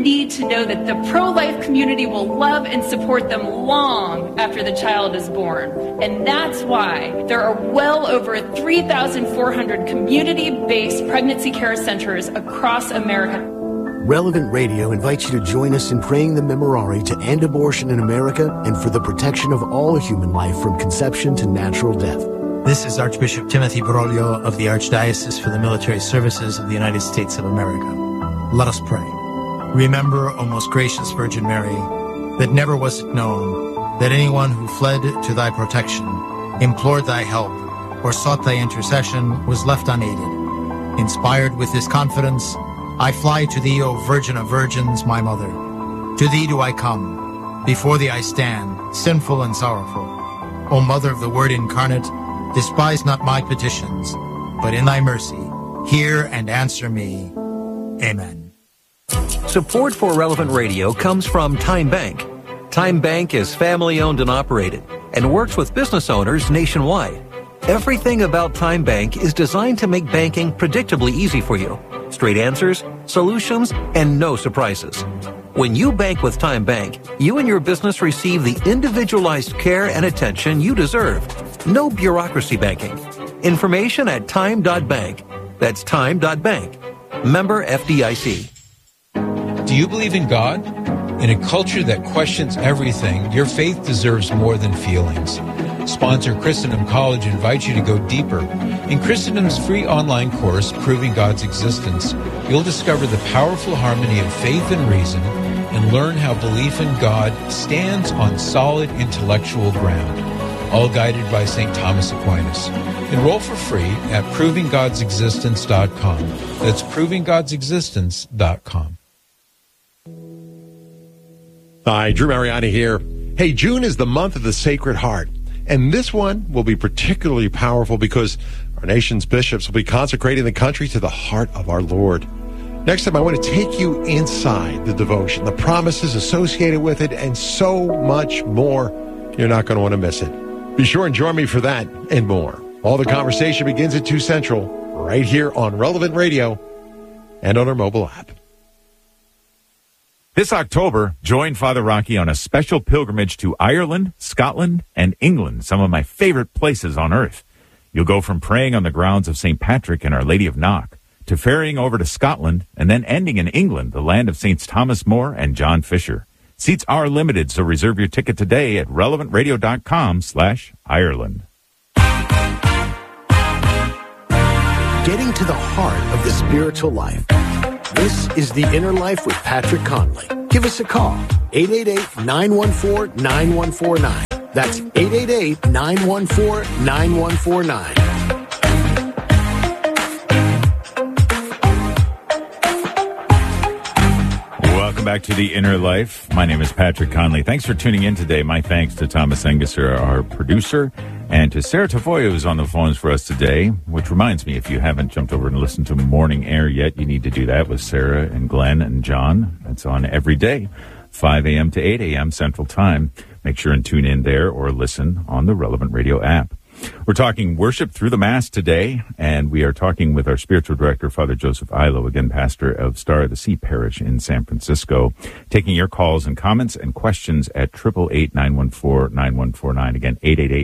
Need to know that the pro-life community will love and support them long after the child is born. And that's why there are well over 3,400 community-based pregnancy care centers across America. Relevant Radio invites you to join us in praying the Memorare to end abortion in America and for the protection of all human life from conception to natural death. This is Archbishop Timothy Broglio of the Archdiocese for the Military Services of the United States of America. Let us pray. Remember, O most gracious Virgin Mary, that never was it known that anyone who fled to thy protection, implored thy help, or sought thy intercession was left unaided. Inspired with this confidence, I fly to thee, O Virgin of Virgins, my Mother. To thee do I come. Before thee I stand, sinful and sorrowful. O Mother of the Word incarnate, despise not my petitions, but in thy mercy, hear and answer me. Amen. Support for Relevant Radio comes from Time Bank. Time Bank is family-owned and operated and works with business owners nationwide. Everything about Time Bank is designed to make banking predictably easy for you. Straight answers, solutions, and no surprises. When you bank with Time Bank, you and your business receive the individualized care and attention you deserve. No bureaucracy banking. Information at time.bank. That's time.bank. Member FDIC. Do you believe in God? In a culture that questions everything, your faith deserves more than feelings. Sponsor Christendom College invites you to go deeper. In Christendom's free online course, Proving God's Existence, you'll discover the powerful harmony of faith and reason and learn how belief in God stands on solid intellectual ground, all guided by St. Thomas Aquinas. Enroll for free at provinggodsexistence.com. That's provinggodsexistence.com. Hi, Drew Mariani here. Hey, June is the month of the Sacred Heart, and this one will be particularly powerful because our nation's bishops will be consecrating the country to the heart of our Lord. Next time, I want to take you inside the devotion, the promises associated with it, and so much more. You're not going to want to miss it. Be sure and join me for that and more. All the conversation begins at 2 Central, right here on Relevant Radio and on our mobile app. This October, join Father Rocky on a special pilgrimage to Ireland, Scotland, and England, some of my favorite places on earth. You'll go from praying on the grounds of St. Patrick and Our Lady of Knock to ferrying over to Scotland and then ending in England, the land of Saints Thomas More and John Fisher. Seats are limited, so reserve your ticket today at relevantradio.com/Ireland. Getting to the heart of the spiritual life. This is The Inner Life with Patrick Conley. Give us a call, 888-914-9149. That's 888-914-9149. Welcome back to The Inner Life. My name is Patrick Conley. Thanks for tuning in today. My thanks to Thomas Engesser, our producer, and to Sarah Tafoya, who's on the phones for us today, which reminds me, if you haven't jumped over and listened to Morning Air yet, you need to do that with Sarah and Glenn and John. It's on every day, 5 a.m. to 8 a.m. Central Time. Make sure and tune in there or listen on the Relevant Radio app. We're talking worship through the Mass today, and we are talking with our spiritual director, Father Joseph Ilo, again, pastor of Star of the Sea Parish in San Francisco, taking your calls and comments and questions at 888-914-9149. Again,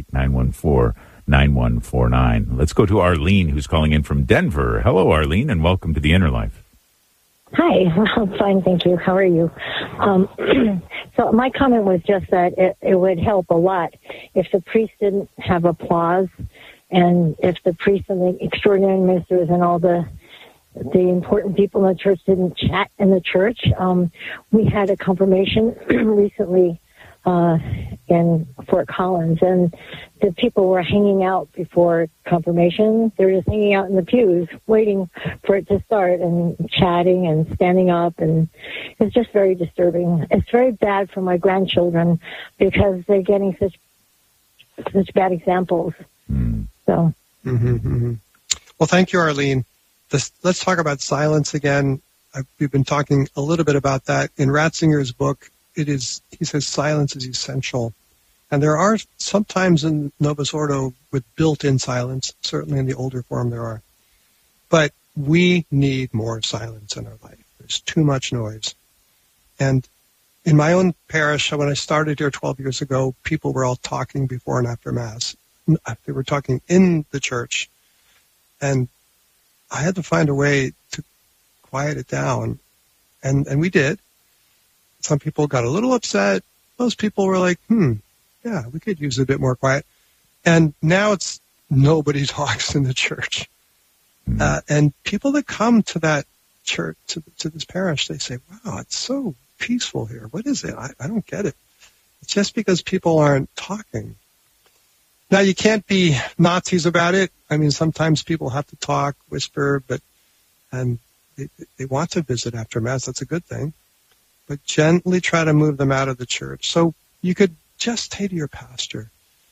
888-914-9149. Let's go to Arlene, who's calling in from Denver. Hello, Arlene, and welcome to The Inner Life. Hi, I'm fine, thank you. How are you? So my comment was just that it would help a lot if the priest didn't have applause, and if the priests and the extraordinary ministers and all the important people in the church didn't chat in the church. We had a confirmation recently in Fort Collins, and the people were hanging out before confirmation. They were just hanging out in the pews, waiting for it to start, and chatting and standing up, and it's just very disturbing. It's very bad for my grandchildren because they're getting such bad examples. So, Well, thank you, Arlene. Let's talk about silence again. We've been talking a little bit about that in Ratzinger's book. He says silence is essential. And there are sometimes in Novus Ordo with built-in silence, certainly in the older form there are. But we need more silence in our life. There's too much noise. And in my own parish, when I started here 12 years ago, people were all talking before and after Mass. They were talking in the church. And I had to find a way to quiet it down. And we did. Some people got a little upset. Most people were like, yeah, we could use a bit more quiet. And now it's nobody talks in the church. And people that come to that church, to this parish, they say, wow, it's so peaceful here. What is it? I don't get it. It's just because people aren't talking. Now, you can't be Nazis about it. I mean, sometimes people have to talk, whisper, and they want to visit after Mass. That's a good thing. But gently try to move them out of the church. So you could just say to your pastor,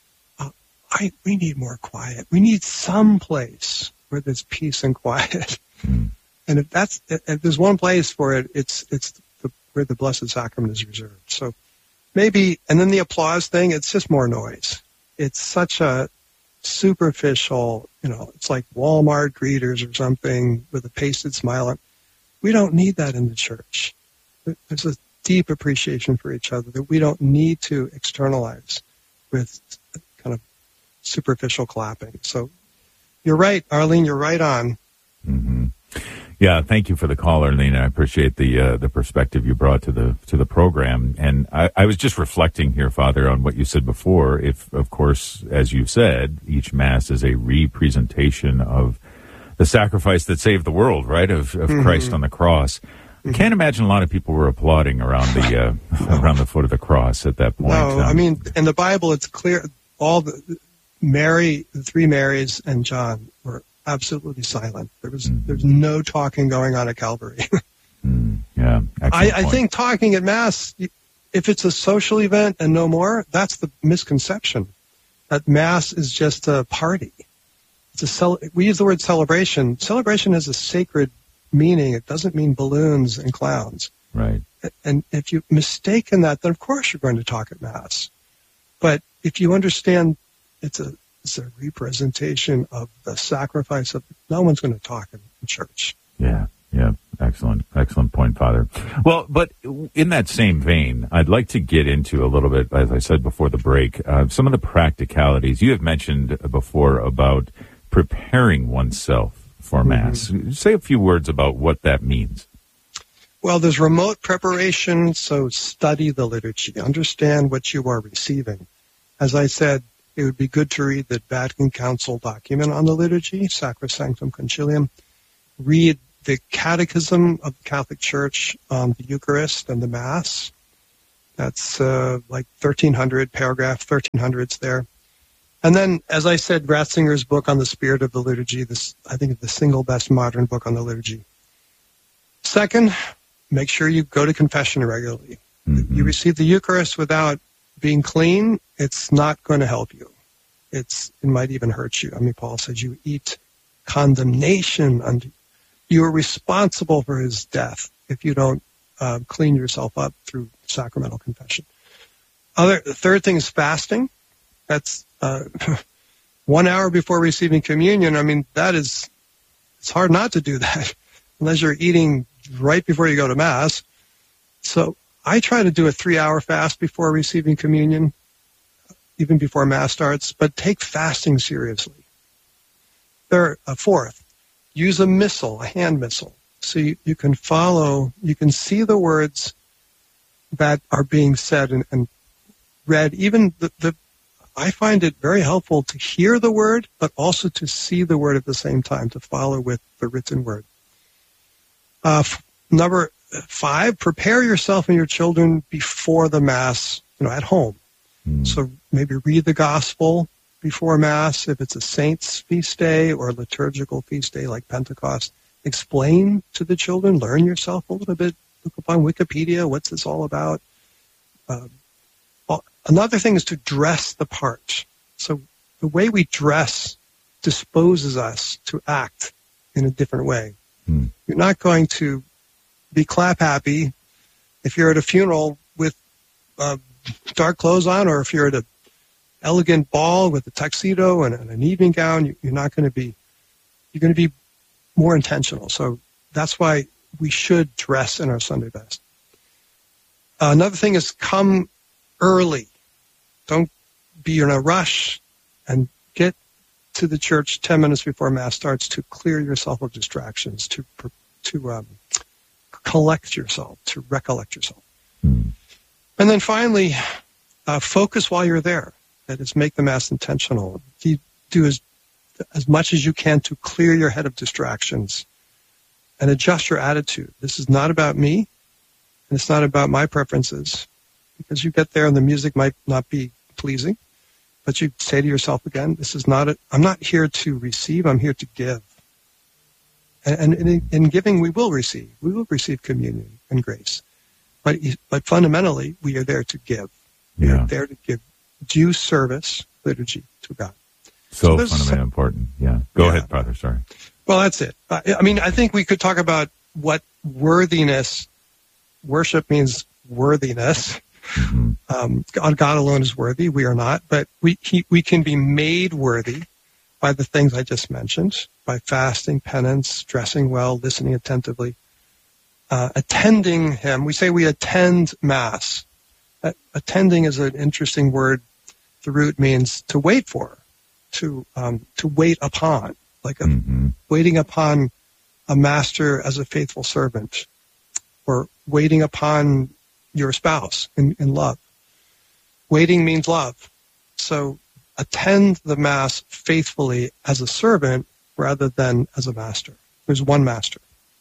we need more quiet. We need some place where there's peace and quiet. And if there's one place for it, it's where the Blessed Sacrament is reserved. So maybe, and then the applause thing, it's just more noise. It's such a superficial, it's like Walmart greeters or something with a pasted smile on. We don't need that in the church. There's a deep appreciation for each other that we don't need to externalize with kind of superficial clapping. So you're right, Arlene, you're right on. Mm-hmm. Yeah, thank you for the call, Arlene. I appreciate the perspective you brought to the program. And I was just reflecting here, Father, on what you said before. If, of course, as you said, each Mass is a representation of the sacrifice that saved the world, right, of Christ on the cross. I can't imagine a lot of people were applauding around the around the foot of the cross at that point. No, I mean, in the Bible, it's clear the three Marys and John were absolutely silent. There's no talking going on at Calvary. Yeah, I think talking at Mass, if it's a social event and no more, that's the misconception. That Mass is just a party. We use the word celebration. Celebration has a sacred meaning. It doesn't mean balloons and clowns. Right. And if you mistaken that, then of course you're going to talk at Mass. But if you understand it's a representation of the sacrifice no one's going to talk in church. Yeah. Excellent point, Father. Well, but in that same vein, I'd like to get into a little bit, as I said before the break, some of the practicalities. You have mentioned before about preparing oneself for Mass. Say a few words about what that means. Well, there's remote preparation, so study the liturgy. Understand what you are receiving. As I said, it would be good to read the Vatican Council document on the liturgy, Sacrosanctum Concilium. Read the Catechism of the Catholic Church on the Eucharist and the Mass. That's like 1300, paragraph 1300's there. And then, as I said, Ratzinger's book on the spirit of the liturgy, I think, is the single best modern book on the liturgy. Second, make sure you go to confession regularly. You receive the Eucharist without being clean, it's not going to help you. It might even hurt you. I mean, Paul says you eat condemnation unto you are responsible for his death if you don't clean yourself up through sacramental confession. The third thing is fasting. That's 1 hour before receiving communion. I mean, it's hard not to do that unless you're eating right before you go to Mass. So I try to do a 3-hour fast before receiving communion, even before Mass starts, but take fasting seriously. Fourth, use a missal, a hand missal, so you can follow, you can see the words that are being said and read. Even I find it very helpful to hear the word, but also to see the word at the same time, to follow with the written word. Number 5, prepare yourself and your children before the Mass, at home. So maybe read the Gospel before Mass, if it's a saint's feast day or a liturgical feast day like Pentecost. Explain to the children, learn yourself a little bit, look up on Wikipedia, what's this all about? Another thing is to dress the part. So the way we dress disposes us to act in a different way. You're not going to be clap happy if you're at a funeral with dark clothes on, or if you're at an elegant ball with a tuxedo and an evening gown. You're not going to be. You're going to be more intentional. So that's why we should dress in our Sunday best. Another thing is come early. Don't be in a rush, and get to the church 10 minutes before Mass starts to clear yourself of distractions, to collect yourself, to recollect yourself. And then finally, focus while you're there. That is, make the Mass intentional. Do as much as you can to clear your head of distractions and adjust your attitude. This is not about me, and it's not about my preferences, because you get there and the music might not be pleasing, but you say to yourself again, I'm not here to receive, I'm here to give. And in giving, we will receive communion and grace. But fundamentally, we are there to give. We are there to give due service, liturgy to God. So fundamentally important. Yeah. Go ahead, Father. Sorry. Well, that's it. I think we could talk about what worthiness, worship means worthiness. God alone is worthy. We are not. But we can be made worthy by the things I just mentioned, by fasting, penance, dressing well, listening attentively, attending Him. We say we attend Mass. Attending is an interesting word. The root means to wait for, to wait upon, like waiting upon a master as a faithful servant, or waiting upon your spouse in love. Waiting means love. So attend the Mass faithfully as a servant rather than as a master. There's one master.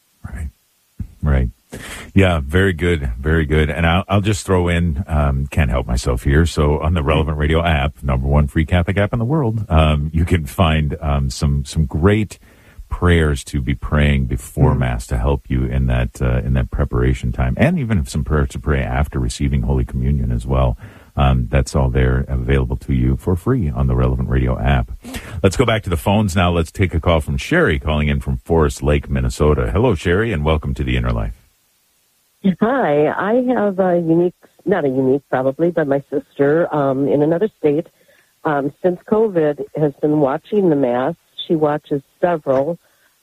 Right. Yeah, very good, very good. And I'll just throw in, can't help myself here. So on the Relevant Radio app, #1 free Catholic app in the world, you can find some great prayers to be praying before Mass to help you in that preparation time, and even some prayers to pray after receiving Holy Communion as well. That's all there available to you for free on the Relevant Radio app. Let's go back to the phones now. Let's take a call from Sherry calling in from Forest Lake, Minnesota. Hello, Sherry, and welcome to the Inner Life. Hi, I have not a unique probably, but my sister in another state, since COVID, has been watching the Mass. She watches several,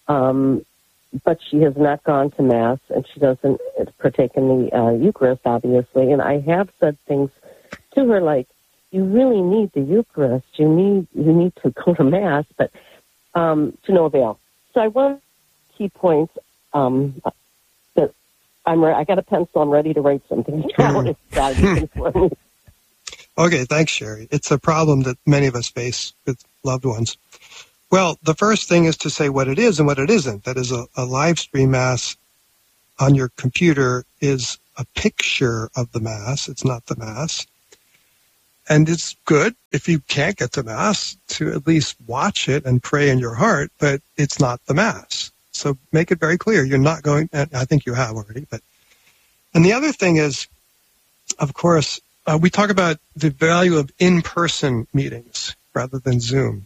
but she has not gone to Mass, and she doesn't partake in the Eucharist, obviously. And I have said things to her like, you really need the Eucharist. You need to go to Mass, but to no avail. So I want key points that I got a pencil. I'm ready to write something down. If God, you can for me. Okay, thanks, Sherry. It's a problem that many of us face with loved ones. Well, the first thing is to say what it is and what it isn't. That is, a live stream Mass on your computer is a picture of the Mass. It's not the Mass. And it's good if you can't get to Mass to at least watch it and pray in your heart, but it's not the Mass. So make it very clear. You're not going, and I think you have already. And the other thing is, of course, we talk about the value of in-person meetings rather than Zoom.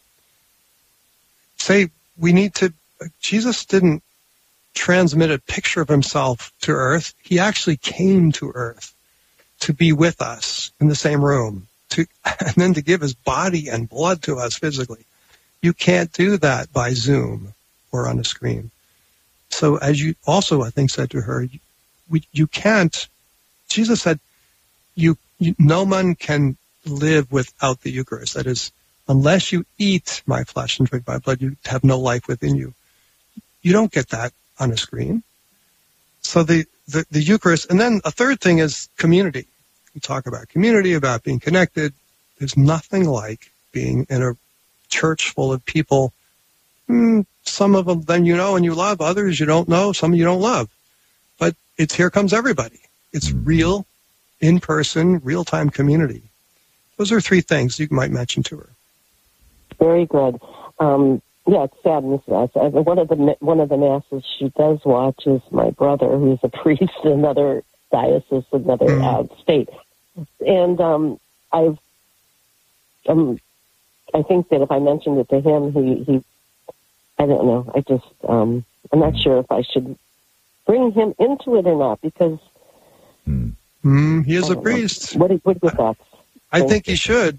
Jesus didn't transmit a picture of himself to earth. He actually came to earth to be with us in the same room, and then to give his body and blood to us physically. You can't do that by Zoom or on a screen. So as you also, I think, said to her, you can't, Jesus said, no one can live without the Eucharist. That is, unless you eat my flesh and drink my blood, you have no life within you. You don't get that on a screen. So the Eucharist, and then a third thing is community. We talk about community, about being connected. There's nothing like being in a church full of people. Some of them then you know and you love, others you don't know, some you don't love. But here comes everybody. It's real, in-person, real-time community. Those are three things you might mention to her. Very good. It's sad. One of the Masses she does watch is my brother, who's a priest in another diocese, another state. And I think that if I mentioned it to him, he I don't know. I'm not sure if I should bring him into it or not, because he is a priest. What are your thoughts? I think he should.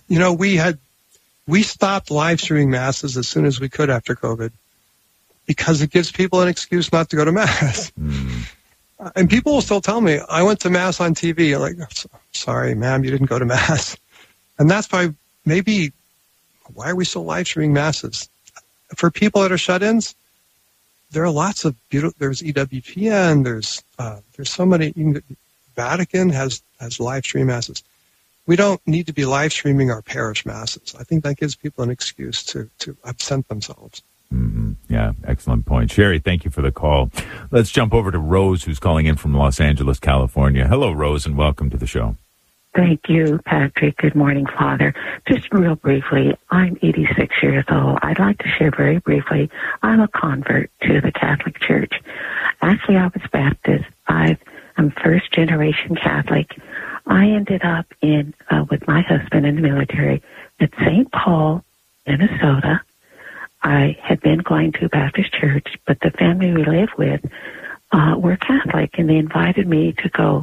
We stopped live streaming Masses as soon as we could after COVID because it gives people an excuse not to go to Mass. And people will still tell me, I went to Mass on TV. I'm like, sorry, ma'am, you didn't go to Mass. And that's maybe why are we still live streaming Masses? For people that are shut-ins, there are lots of beautiful, there's EWTN, there's so many, Vatican has live stream Masses. We don't need to be live streaming our parish Masses. I think that gives people an excuse to absent themselves. Mm-hmm. Yeah, excellent point. Sherry, thank you for the call. Let's jump over to Rose, who's calling in from Los Angeles, California. Hello, Rose, and welcome to the show. Thank you, Patrick. Good morning, Father. Just real briefly, I'm 86 years old. I'd like to share very briefly, I'm a convert to the Catholic Church. Actually, I was Baptist. I'm first-generation Catholic. I ended up with my husband in the military at St. Paul, Minnesota. I had been going to Baptist church, but the family we lived with were Catholic, and they invited me to go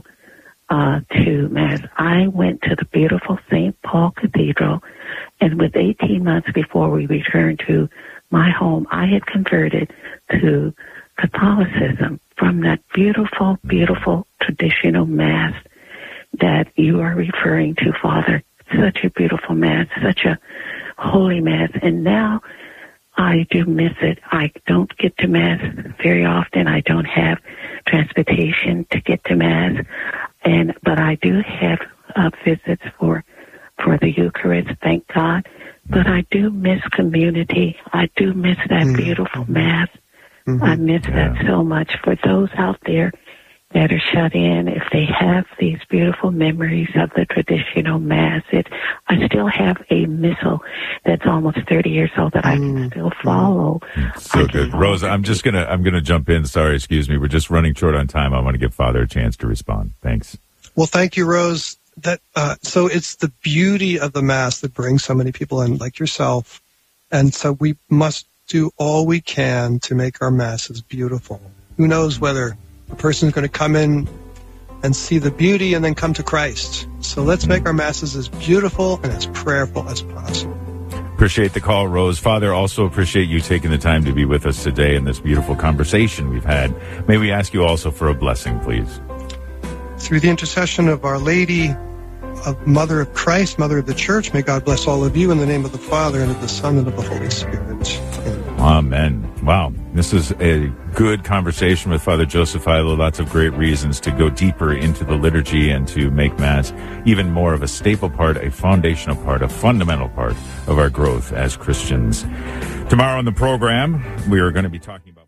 to Mass. I went to the beautiful St. Paul Cathedral, and with 18 months before we returned to my home, I had converted to Catholicism from that beautiful, beautiful traditional Mass that you are referring to, Father. Such a beautiful Mass, such a holy Mass, and now I do miss it. I don't get to Mass very often. I don't have transportation to get to Mass, but I do have visits for the Eucharist, thank God. But I do miss community. I do miss that beautiful Mass. I miss that so much. For those out there that are shut in, if they have these beautiful memories of the traditional Mass, I still have a missal that's almost 30 years old that I can still follow. So good. Rosa, I'm gonna jump in. Sorry, excuse me. We're just running short on time. I want to give Father a chance to respond. Thanks. Well, thank you, Rose. So it's the beauty of the Mass that brings so many people in, like yourself. And so we must do all we can to make our Masses beautiful. Who knows whether a person's going to come in and see the beauty and then come to Christ. So let's make our Masses as beautiful and as prayerful as possible. Appreciate the call, Rose. Father, also appreciate you taking the time to be with us today in this beautiful conversation we've had. May we ask you also for a blessing, please? Through the intercession of Our Lady, of Mother of Christ, Mother of the Church, may God bless all of you in the name of the Father, and of the Son, and of the Holy Spirit. Amen. Wow. This is a good conversation with Father Joseph Illo. Lots of great reasons to go deeper into the liturgy and to make Mass even more of a staple part, a foundational part, a fundamental part of our growth as Christians. Tomorrow on the program, we are going to be talking about